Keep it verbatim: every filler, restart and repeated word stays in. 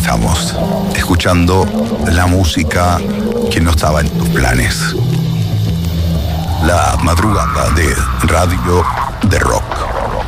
estamos, escuchando la música que no estaba en tus planes. La madrugada de Radio de Rock.